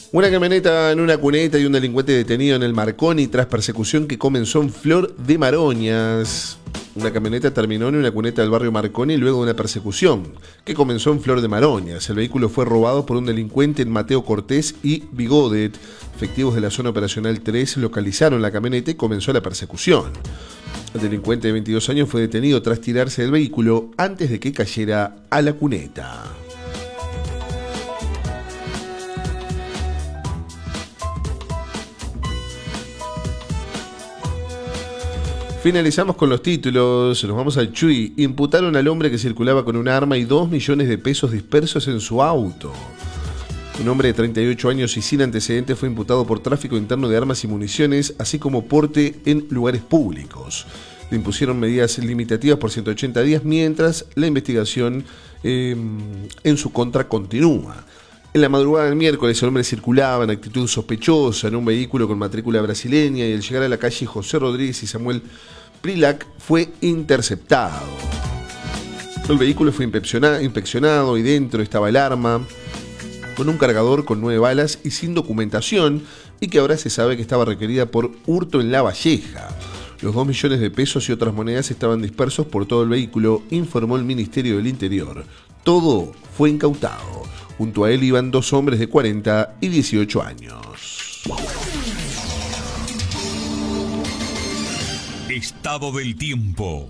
Una camioneta en una cuneta y un delincuente detenido en el Marconi tras persecución que comenzó en Flor de Maroñas. Una camioneta terminó en una cuneta del barrio Marconi luego de una persecución que comenzó en Flor de Maroñas. El vehículo fue robado por un delincuente en Mateo Cortés y Bigodet. Efectivos de la zona operacional 3 localizaron la camioneta y comenzó la persecución. El delincuente de 22 años fue detenido tras tirarse del vehículo antes de que cayera a la cuneta. Finalizamos con los títulos, nos vamos al Chuy. Imputaron al hombre que circulaba con un arma y 2 millones de pesos dispersos en su auto. Un hombre de 38 años y sin antecedentes fue imputado por tráfico interno de armas y municiones, así como porte en lugares públicos. Le impusieron medidas limitativas por 180 días, mientras la investigación en su contra continúa. En la madrugada del miércoles, el hombre circulaba en actitud sospechosa en un vehículo con matrícula brasileña y al llegar a la calle José Rodríguez y Samuel Prilac fue interceptado. El vehículo fue inspeccionado y dentro estaba el arma, con un cargador con 9 balas y sin documentación, y que ahora se sabe que estaba requerida por hurto en La Valleja. Los 2 millones de pesos y otras monedas estaban dispersos por todo el vehículo, informó el Ministerio del Interior. Todo fue incautado. Junto a él iban 2 hombres de 40 y 18 años. Estado del tiempo.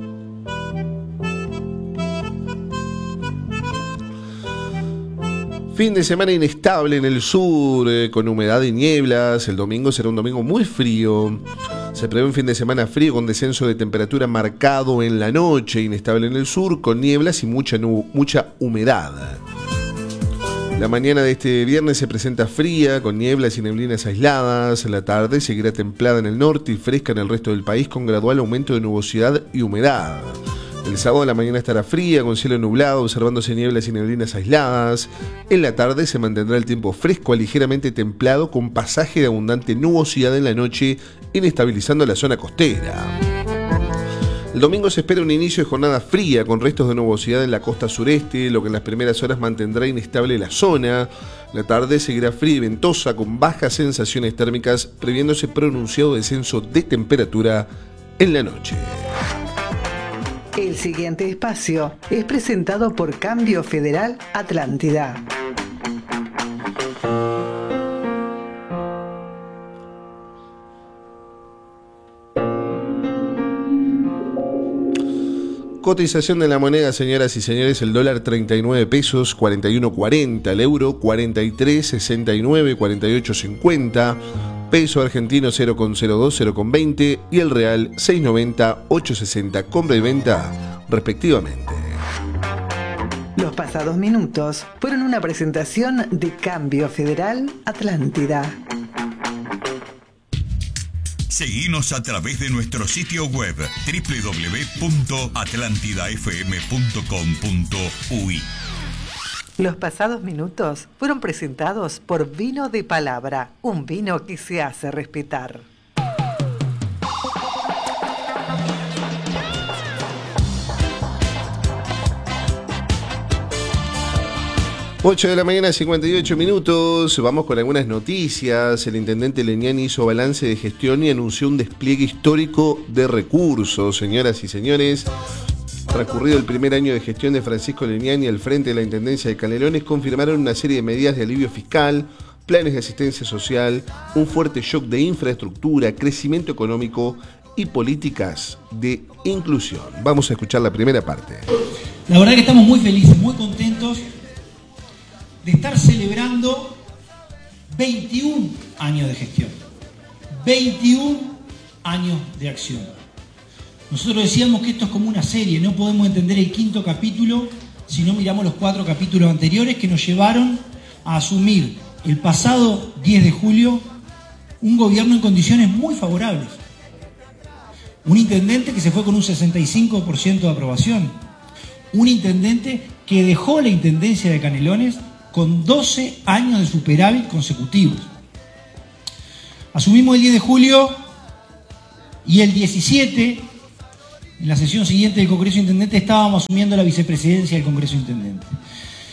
Fin de semana inestable en el sur, con humedad y nieblas. El domingo será un domingo muy frío. Se prevé un fin de semana frío con descenso de temperatura marcado en la noche, inestable en el sur, con nieblas y mucha humedad. La mañana de este viernes se presenta fría, con nieblas y neblinas aisladas. La tarde seguirá templada en el norte y fresca en el resto del país, con gradual aumento de nubosidad y humedad. El sábado a la mañana estará fría, con cielo nublado, observándose nieblas y neblinas aisladas. En la tarde se mantendrá el tiempo fresco a ligeramente templado, con pasaje de abundante nubosidad en la noche, inestabilizando la zona costera. El domingo se espera un inicio de jornada fría, con restos de nubosidad en la costa sureste, lo que en las primeras horas mantendrá inestable la zona. La tarde seguirá fría y ventosa, con bajas sensaciones térmicas, previéndose pronunciado descenso de temperatura en la noche. El siguiente espacio es presentado por Cambio Federal Atlántida. Cotización de la moneda, señoras y señores: el dólar 39 pesos 41.40, el euro 43.69 48.50, peso argentino 0,02 0,20 y el real 6.90 8.60, compra y venta respectivamente. Los pasados minutos fueron una presentación de Cambio Federal Atlántida. Seguinos a través de nuestro sitio web www.atlantidafm.com.uy. Los pasados minutos fueron presentados por Vino de Palabra, un vino que se hace respetar. 8 de la mañana, 58 minutos. Vamos con algunas noticias. El intendente Leñani hizo balance de gestión y anunció un despliegue histórico de recursos. Señoras y señores, transcurrido el primer año de gestión de Francisco Leñani al frente de la Intendencia de Canelones, confirmaron una serie de medidas de alivio fiscal, planes de asistencia social, un fuerte shock de infraestructura, crecimiento económico y políticas de inclusión. Vamos a escuchar la primera parte. La verdad que estamos muy felices, muy contentos de estar celebrando 21 años de gestión, 21 años de acción. Nosotros decíamos que esto es como una serie, no podemos entender el 5º capítulo si no miramos los 4 capítulos anteriores que nos llevaron a asumir el pasado 10 de julio un gobierno en condiciones muy favorables. Un intendente que se fue con un 65% de aprobación. Un intendente que dejó la intendencia de Canelones con 12 años de superávit consecutivos. Asumimos el 10 de julio y el 17, en la sesión siguiente del Congreso Intendente, estábamos asumiendo la vicepresidencia del Congreso Intendente.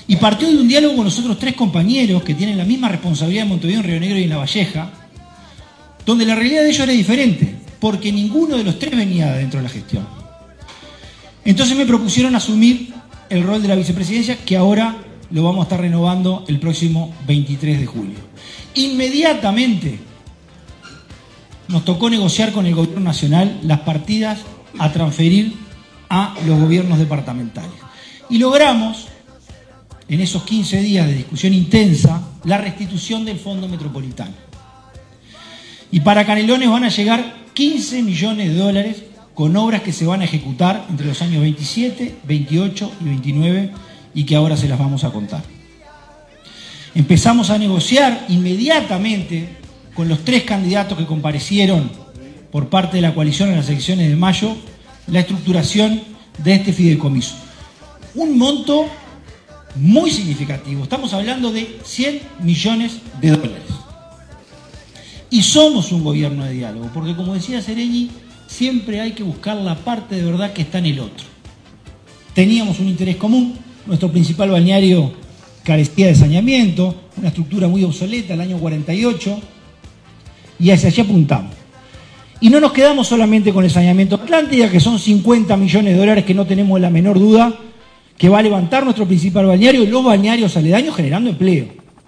Y partió de un diálogo con los otros 3 compañeros que tienen la misma responsabilidad en Montevideo, en Río Negro y en La Valleja, donde la realidad de ellos era diferente, porque ninguno de los 3 venía dentro de la gestión. Entonces me propusieron asumir el rol de la vicepresidencia, que ahora lo vamos a estar renovando el próximo 23 de julio. Inmediatamente nos tocó negociar con el gobierno nacional las partidas a transferir a los gobiernos departamentales. Y logramos, en esos 15 días de discusión intensa, la restitución del Fondo Metropolitano. Y para Canelones van a llegar 15 millones de dólares con obras que se van a ejecutar entre los años 27, 28 y 29 y que ahora se las vamos a contar. Empezamos a negociar inmediatamente con los 3 candidatos que comparecieron por parte de la coalición en las elecciones de mayo la estructuración de este fideicomiso. Un monto muy significativo, estamos hablando de 100 millones de dólares. Y somos un gobierno de diálogo, porque como decía Seregni, siempre hay que buscar la parte de verdad que está en el otro. Teníamos un interés común, nuestro principal balneario carecía de saneamiento, una estructura muy obsoleta, el año 48, y hacia allá apuntamos. Y no nos quedamos solamente con el saneamiento Atlántida, que son 50 millones de dólares que no tenemos la menor duda que va a levantar nuestro principal balneario y los balnearios aledaños generando empleo.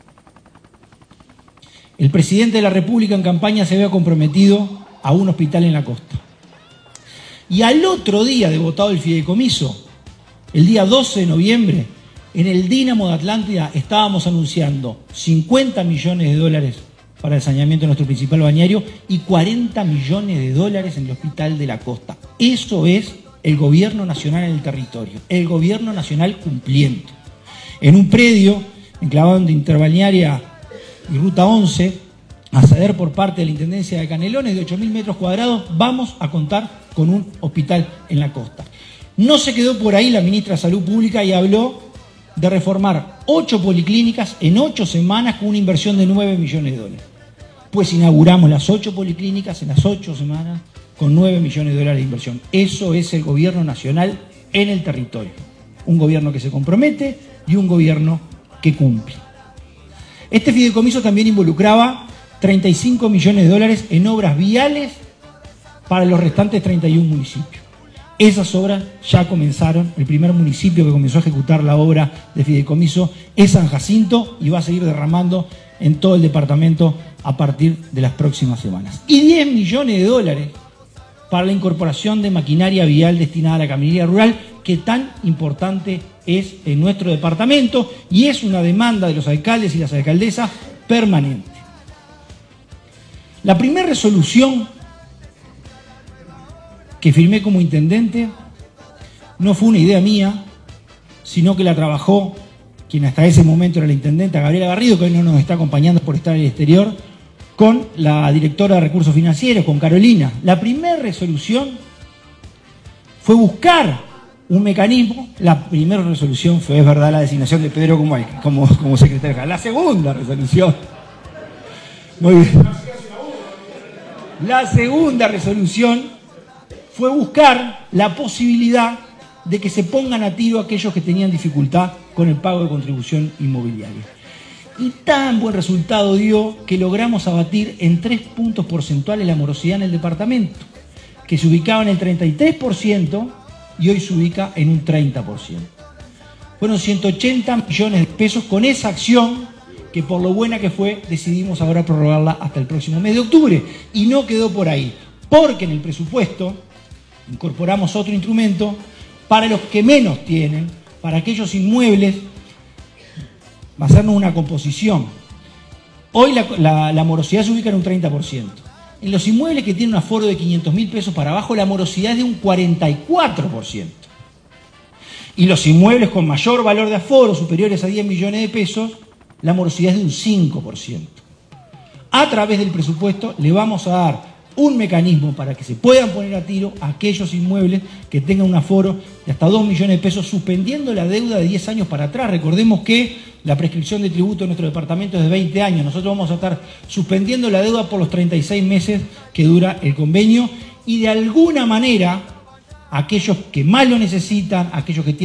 El presidente de la República en campaña se había comprometido a un hospital en la costa. Y al otro día de votado el fideicomiso, el día 12 de noviembre, en el Dínamo de Atlántida estábamos anunciando 50 millones de dólares para el saneamiento de nuestro principal balneario y 40 millones de dólares en el hospital de la costa. Eso es el gobierno nacional en el territorio, el gobierno nacional cumpliendo. En un predio enclavado entre Interbalnearia y Ruta 11, a ceder por parte de la Intendencia de Canelones de 8.000 metros cuadrados, vamos a contar con un hospital en la costa. No se quedó por ahí la ministra de Salud Pública y habló de reformar 8 policlínicas en 8 semanas con una inversión de 9 millones de dólares. Pues inauguramos las 8 policlínicas en las 8 semanas con 9 millones de dólares de inversión. Eso es el gobierno nacional en el territorio. Un gobierno que se compromete y un gobierno que cumple. Este fideicomiso también involucraba 35 millones de dólares en obras viales para los restantes 31 municipios. Esas obras ya comenzaron. El primer municipio que comenzó a ejecutar la obra de fideicomiso es San Jacinto y va a seguir derramando en todo el departamento a partir de las próximas semanas. Y 10 millones de dólares para la incorporación de maquinaria vial destinada a la caminería rural, que tan importante es en nuestro departamento y es una demanda de los alcaldes y las alcaldesas permanente. La primera resolución que firmé como intendente no fue una idea mía, sino que la trabajó quien hasta ese momento era la intendenta Gabriela Garrido, que hoy no nos está acompañando por estar en el exterior, con la directora de Recursos Financieros, con Carolina. La primera resolución fue buscar un mecanismo. La primera resolución fue, es verdad, la designación de Pedro como secretario. La segunda resolución. Muy bien. La segunda resolución fue buscar la posibilidad de que se pongan a tiro aquellos que tenían dificultad con el pago de contribución inmobiliaria. Y tan buen resultado dio que logramos abatir en 3 puntos porcentuales la morosidad en el departamento, que se ubicaba en el 33% y hoy se ubica en un 30%. Fueron 180 millones de pesos con esa acción que, por lo buena que fue, decidimos ahora prorrogarla hasta el próximo mes de octubre. Y no quedó por ahí, porque en el presupuesto incorporamos otro instrumento para los que menos tienen, para aquellos inmuebles, va a hacernos una composición. Hoy la morosidad se ubica en un 30%. En los inmuebles que tienen un aforo de 500.000 pesos para abajo, la morosidad es de un 44%. Y los inmuebles con mayor valor de aforo, superiores a 10 millones de pesos, la morosidad es de un 5%. A través del presupuesto le vamos a dar un mecanismo para que se puedan poner a tiro a aquellos inmuebles que tengan un aforo de hasta 2 millones de pesos, suspendiendo la deuda de 10 años para atrás. Recordemos que la prescripción de tributo en nuestro departamento es de 20 años. Nosotros vamos a estar suspendiendo la deuda por los 36 meses que dura el convenio y de alguna manera aquellos que más lo necesitan, aquellos que tienen